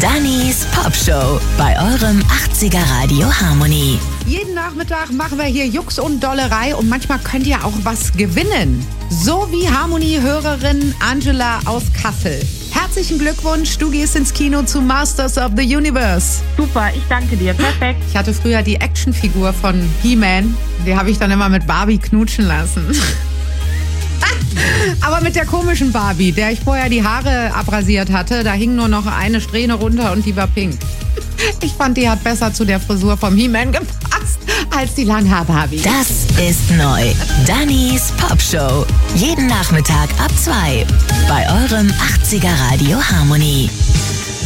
Dannys Popshow bei eurem 80er Radio Harmony. Jeden Nachmittag machen wir hier Jux und Dollerei und manchmal könnt ihr auch was gewinnen. So wie Harmony-Hörerin Angela aus Kassel. Herzlichen Glückwunsch, du gehst ins Kino zu Masters of the Universe. Super, ich danke dir. Perfekt. Ich hatte früher die Actionfigur von He-Man. Die habe ich dann immer mit Barbie knutschen lassen. Aber mit der komischen Barbie, der ich vorher die Haare abrasiert hatte, da hing nur noch eine Strähne runter und die war pink. Ich fand, die hat besser zu der Frisur vom He-Man gepasst als die Langhaar-Barbie. Das ist neu. Dannys Popshow. Jeden Nachmittag ab 2 bei eurem 80er Radio Harmony.